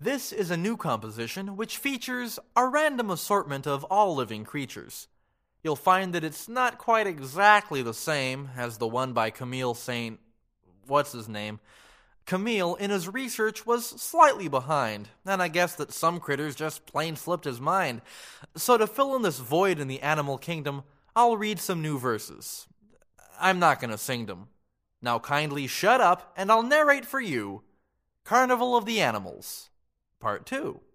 This is a new composition which features a random assortment of all living creatures. You'll find that it's not quite exactly the same as the one by Camille St. What's-his-name. Camille, in his research, was slightly behind, and I guess that some critters just plain slipped his mind. So to fill in this void in the animal kingdom, I'll read some new verses. I'm not going to sing them. Now kindly shut up, and I'll narrate for you Carnival of the Animals, Part 2.